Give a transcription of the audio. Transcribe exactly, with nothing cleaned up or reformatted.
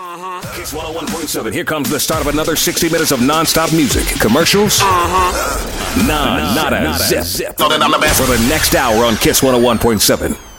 Uh-huh. Kiss one oh one point seven. Here comes the start of another sixty minutes of non-stop music. Commercials? Uh-huh. Nah, not a zip. zip. So then I'm the best. For the next hour on Kiss one oh one point seven.